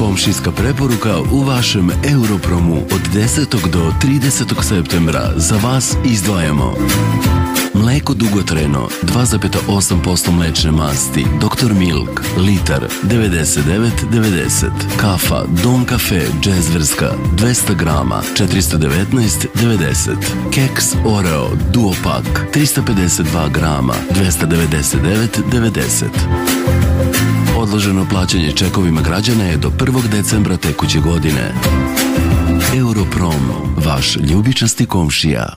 Komšijska preporuka u vašem Europromu od 10. do 30. septembra za vas izdvajamo mleko dugotrajno 2,8% mlečne masti Dr. Milk litar 99,90. Kafa Don Cafe Džezverska 200 grama 419,90. Keks Oreo Duo Pack 352 grama 299,90. Odloženo plaćanje čekovima građana je do 1. decembra tekuće godine. Europrom, vaš ljubičasti komšija.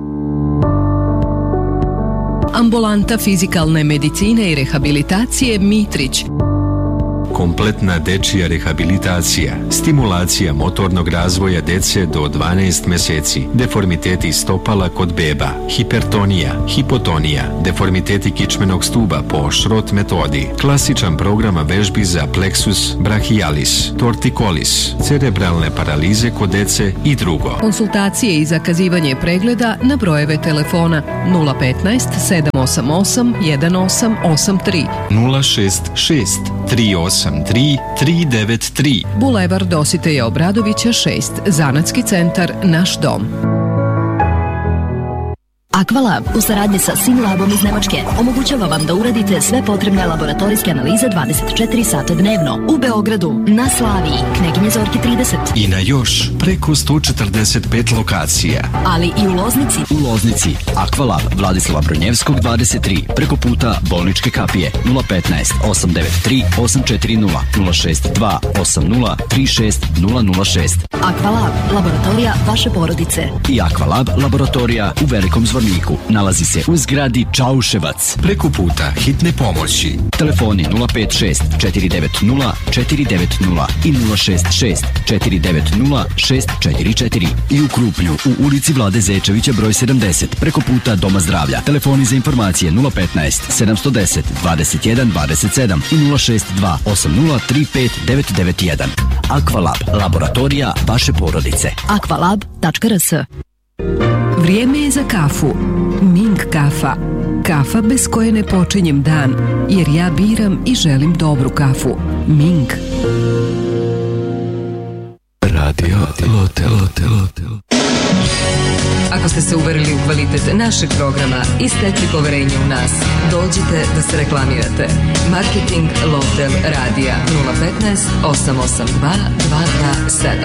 Ambulanta fizikalne medicine i rehabilitacije Mitrić. Kompletna dečija rehabilitacija, stimulacija motornog razvoja dece do 12 meseci, deformiteti stopala kod beba, hipertonija, hipotonija, deformiteti kičmenog stuba po Šrot metodi, klasičan program vežbi za plexus brachialis, torticollis, cerebralne paralize kod dece i drugo. Konsultacije i zakazivanje pregleda na brojeve telefona 015 788 1883 066 383 393. Bulevar Dositeja Obradovića 6, Zanatski centar Naš dom. Aqualab u saradnji sa Simlabom iz Nemačke omogućava vam da uradite sve potrebne laboratorijske analize 24 sata dnevno u Beogradu, na Slaviji, Kneginje Zorki 30 i na još preko 145 lokacija. Ali i u Loznici. U Loznici Aqualab Vladislava Brojnjevskog 23 preko puta Bolničke kapije 015 893 840 062 80 36 006. Aqualab, laboratorija vaše porodice. I Aqualab laboratorija u Velikom Zvorniku nalazi se u zgradi Čauševac. Preko puta hitne pomoći. Telefoni 056 490 490 i 066 490 644. I u Krupnju u ulici Vlade Zečevića broj 70 preko puta Doma zdravlja. Telefoni za informacije 015 710 21 27 i 062 80 35 991. Aqualab, laboratorija vaše porodice. Aqualab.rs. Vrijeme je za kafu. Ming kafa. Kafa bez koje ne počinjem dan, jer ja biram i želim dobru kafu. Ming. Radio Lotel. Ako ste se uverili u kvalitet našeg programa i stekli poverenje u nas, dođite da se reklamirate. Marketing Lotel Radija 015 882 227.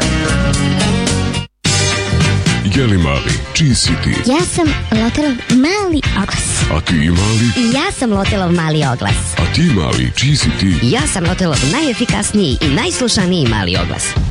Jeli mali, čiji si ti? Ja sam Lotelov mali oglas. A ti mali? I ja sam Lotelov mali oglas. A ti mali, čiji si ti? Ja sam Lotelov najefikasniji i najslušaniji mali oglas.